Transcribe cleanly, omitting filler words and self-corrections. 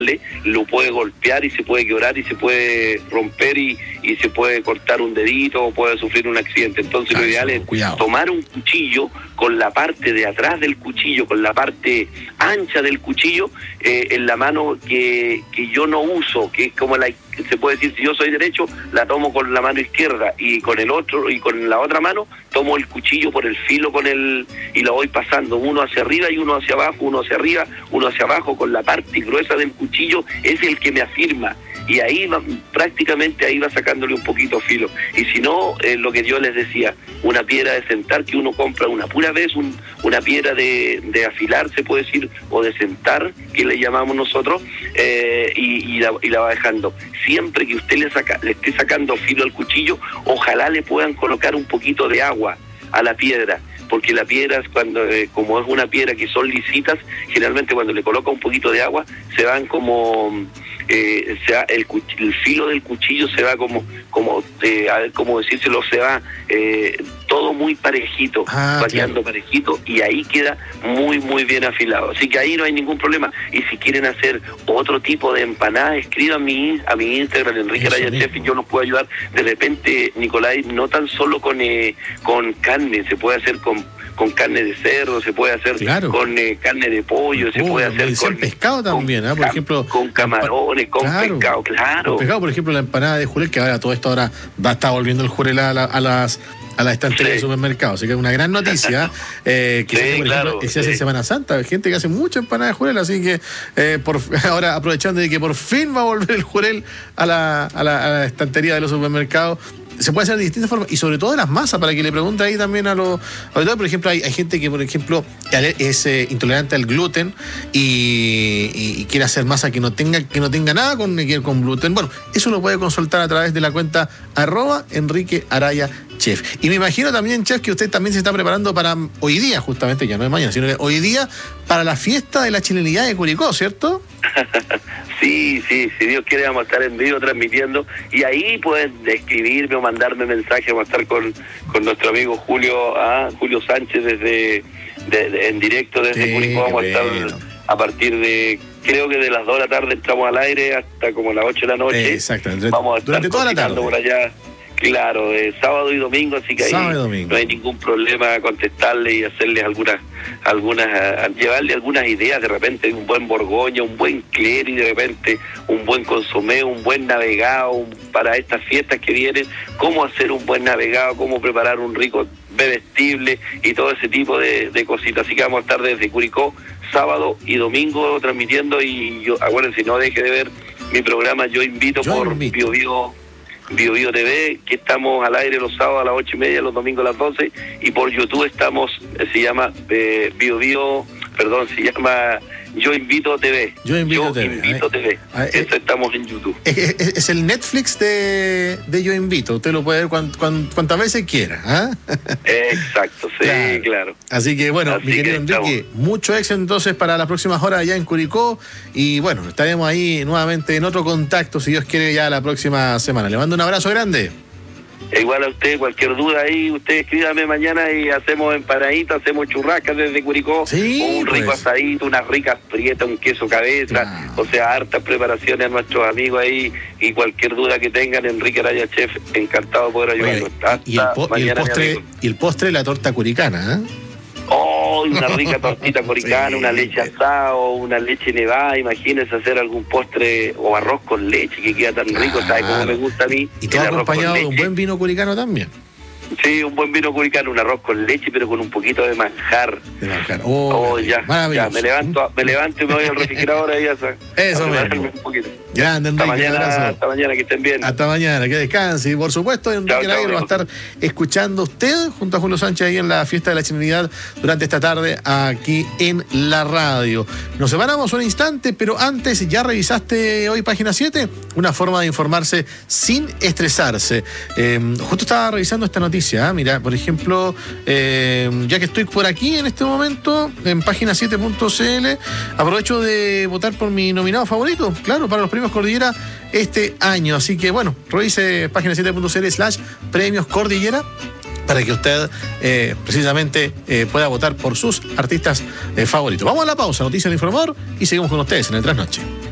simple, lo puede golpear y se puede quebrar y se puede romper y se puede cortar un dedito o puede sufrir un accidente. Entonces lo ideal es tomar un cuchillo con la parte de atrás del cuchillo, con la parte ancha del cuchillo, en la mano que yo no uso, que es como se puede decir, si yo soy derecho, la tomo con la mano izquierda y con la otra mano tomo el cuchillo por el filo y lo voy pasando uno hacia arriba y uno hacia abajo, uno hacia arriba, uno hacia abajo, con la parte gruesa del cuchillo es el que me afirma. Y ahí prácticamente ahí va sacándole un poquito filo. Y si no, lo que yo les decía, una piedra de sentar que uno compra una pura vez, una piedra de afilar, se puede decir, o de sentar, que le llamamos nosotros, y la va dejando. Siempre que usted le esté sacando filo al cuchillo, ojalá le puedan colocar un poquito de agua a la piedra, porque la piedra, como es una piedra que son lisitas, generalmente cuando le coloca un poquito de agua, se van como... el filo del cuchillo se va como a ver cómo decírselo, se va todo muy parejito, quedando parejito, y ahí queda muy muy bien afilado, así que ahí no hay ningún problema. Y si quieren hacer otro tipo de empanada, escriban a mi Instagram, Enrique Araya Chef, y yo los puedo ayudar. De repente, Nicolás, no tan solo con carne, se puede hacer con carne de cerdo, se puede hacer con carne de pollo, se puede hacer con pescado también, por ejemplo, con camarones, con pescado, claro. Con pescado, por ejemplo, la empanada de jurel, que ahora todo esto está volviendo el jurel a las estanterías de supermercados, así que es una gran noticia que se hace en Semana Santa. Hay gente que hace mucha empanada de jurel, así que ahora, aprovechando de que por fin va a volver el jurel a la estantería de los supermercados, se puede hacer de distintas formas, y sobre todo de las masas, para que le pregunte ahí también a los auditores. Por ejemplo, hay gente que, por ejemplo, es intolerante al gluten y quiere hacer masa que no tenga nada con gluten. Bueno, eso lo puede consultar a través de la cuenta @Enrique Araya Chef. Y me imagino también, Chef, que usted también se está preparando para hoy día, justamente, ya no es mañana, sino hoy día, para la fiesta de la chilenidad de Curicó, ¿cierto? Sí, si Dios quiere vamos a estar en vivo transmitiendo, y ahí pueden escribirme o mandarme mensajes. Vamos a estar con nuestro amigo Julio Sánchez en directo desde Curicó. Vamos a estar a partir de, creo que de las 2 de la tarde entramos al aire hasta como las 8 de la noche. Exactamente. Vamos a estar durante toda la tarde por allá. Claro, sábado y domingo, así que ahí no hay ningún problema contestarle y hacerles llevarle algunas ideas, de repente un buen borgoña, un buen cleri, de repente un buen consomé, un buen navegado para estas fiestas que vienen, cómo hacer un buen navegado, cómo preparar un rico bebestible y todo ese tipo de cositas. Así que vamos a estar desde Curicó sábado y domingo transmitiendo, y acuérdense, no deje de ver mi programa Yo Invito por BioBio TV, que estamos al aire los sábados a las 8:30, los domingos a las 12, y por YouTube estamos, se llama Yo Invito TV. Yo Invito TV. Eso estamos en YouTube. Es el Netflix de Yo Invito. Usted lo puede ver cuantas veces quiera. Exacto, sí, claro. Así que bueno, mi querido Enrique, mucho éxito entonces para las próximas horas allá en Curicó. Y bueno, estaremos ahí nuevamente en otro contacto, si Dios quiere, ya la próxima semana. Le mando un abrazo grande. Igual a usted, cualquier duda ahí, usted escríbame mañana y hacemos empanaditas, hacemos churrascas desde Curicó, un rico asadito, unas ricas prietas, un queso cabeza, o sea, hartas preparaciones a nuestros amigos ahí, y cualquier duda que tengan, Enrique Araya Chef, encantado de poder ayudarlos. Y el postre, la torta curicana, una rica tortita curicana, una leche asada o una leche nevada. Imagínense hacer algún postre o arroz con leche, que queda tan rico, ¿sabe cómo me gusta a mí? Y todo acompañado de un buen vino curicano también. Sí, un buen vino curicano, un arroz con leche, pero con un poquito de manjar. Ya, me levanto y me voy al refrigerador ahí eso mismo. Un poquito. Grande, Enrique, hasta mañana, que estén bien. Hasta mañana, que descanse. Y por supuesto, Enrique Araya lo va a estar escuchando usted junto a Julio Sánchez ahí en la fiesta de la chilenidad durante esta tarde aquí en la radio. Nos separamos un instante, pero antes, ¿ya revisaste hoy Página 7? Una forma de informarse sin estresarse. Justo estaba revisando esta noticia. Mira, por ejemplo, ya que estoy por aquí en este momento, en página7.cl, aprovecho de votar por mi nominado favorito, claro, para los premios Cordillera este año. Así que bueno, revise página7.cl/premios Cordillera para que usted precisamente pueda votar por sus artistas favoritos. Vamos a la pausa, Noticias del Informador, y seguimos con ustedes en el Trasnoche.